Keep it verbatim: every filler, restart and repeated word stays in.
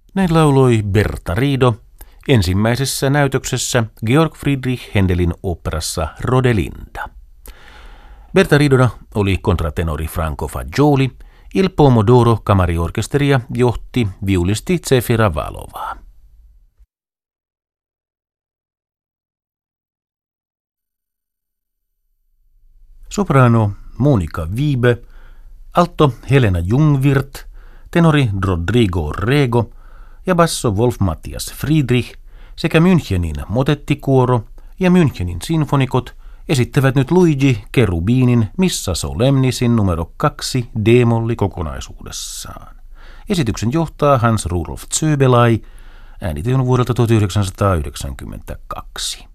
Näin lauloi Berta Rido ensimmäisessä näytöksessä Georg Friedrich Händelin oopperassa Rodelinda. Berta Ridona oli kontratenori Franco Fagioli, Il Pomodoro kamariorkesteria johti viulisti Zefira Valova. Soprano Monika Wibe, alto Helena Jungwirth, tenori Rodrigo Rego ja basso Wolf Matthias Friedrich sekä Münchenin motettikuoro ja Münchenin sinfonikot esittävät nyt Luigi Cherubinin Missa Solemnisin numero kaksi D-molli kokonaisuudessaan. Esityksen johtaa Hans Rudolf Zöbelai, äänite on vuodelta tuhatyhdeksänsataayhdeksänkymmentäkaksi.